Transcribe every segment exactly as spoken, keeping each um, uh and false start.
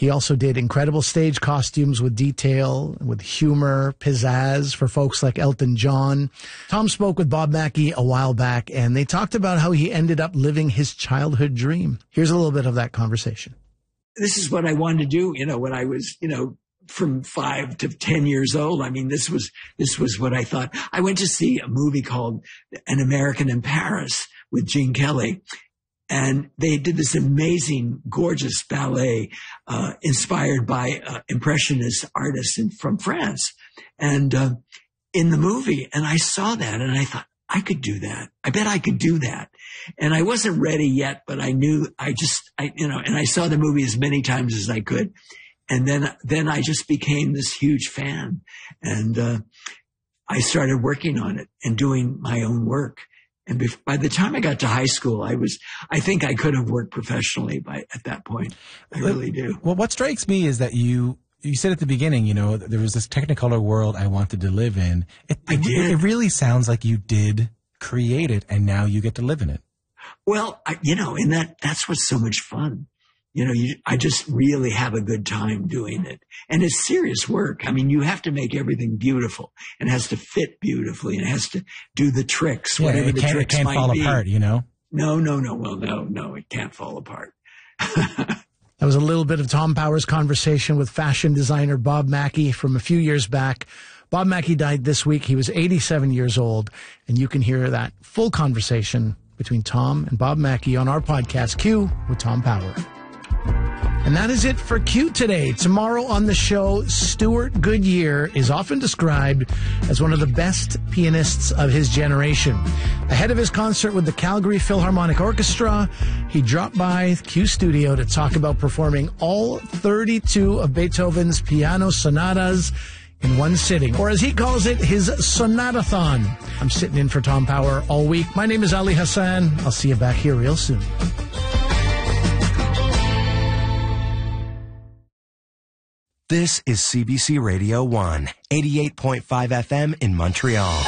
He also did incredible stage costumes with detail, with humor, pizzazz for folks like Elton John. Tom spoke with Bob Mackie a while back, and they talked about how he ended up living his childhood dream. Here's a little bit of that conversation. This is what I wanted to do, you know, when I was, you know, from five to ten years old. I mean, this was, this was what I thought. I went to see a movie called An American in Paris with Gene Kelly. And they did this amazing, gorgeous ballet, uh, inspired by, uh, impressionist artists in, from France. And, uh, in the movie, and I saw that and I thought, I could do that. I bet I could do that. And I wasn't ready yet, but I knew I just, I, you know, and I saw the movie as many times as I could. And then, then I just became this huge fan. And, uh, I started working on it and doing my own work. And bef- by the time I got to high school, I was, I think I could have worked professionally by, at that point. I really do. Well, what strikes me is that you, You said at the beginning, you know, there was this Technicolor world I wanted to live in. It, I it, did. It really sounds like you did create it, and now you get to live in it. Well, I, you know, and that, that's what's so much fun. You know, you, I just really have a good time doing it. And it's serious work. I mean, you have to make everything beautiful. It has to fit beautifully, and it has to do the tricks, Yeah, whatever it the can't, tricks it can't might fall be. apart, you know? No, no, no. Well, no, no, it can't fall apart. That was a little bit of Tom Power's conversation with fashion designer Bob Mackie from a few years back. Bob Mackie died this week. He was eighty-seven years old, and you can hear that full conversation between Tom and Bob Mackie on our podcast, Q with Tom Power. And that is it for Q today. Tomorrow on the show, Stuart Goodyear is often described as one of the best pianists of his generation. Ahead of his concert with the Calgary Philharmonic Orchestra, he dropped by Q Studio to talk about performing all thirty-two of Beethoven's piano sonatas in one sitting, or as he calls it, his Sonatathon. I'm sitting in for Tom Power all week. My name is Ali Hassan. I'll see you back here real soon. This is C B C Radio one, eighty-eight point five F M in Montreal.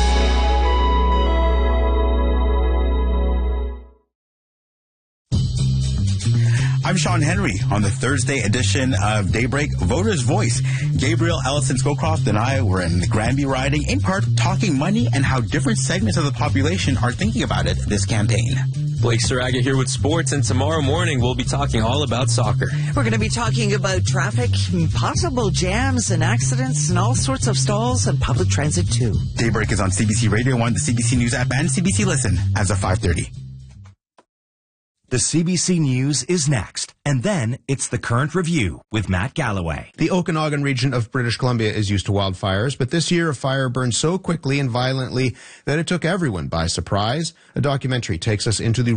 I'm Sean Henry on the Thursday edition of Daybreak Voters' Voice. Gabriel Ellison Scowcroft and I were in the Granby riding, in part talking money and how different segments of the population are thinking about it this campaign. Blake Saraga here with sports, and tomorrow morning we'll be talking all about soccer. We're going to be talking about traffic, possible jams and accidents, and all sorts of stalls and public transit too. Daybreak is on C B C Radio one, the C B C News app, and C B C Listen as of five thirty. The C B C News is next, and then it's the Current Review with Matt Galloway. The Okanagan region of British Columbia is used to wildfires, but this year a fire burned so quickly and violently that it took everyone by surprise. A documentary takes us into the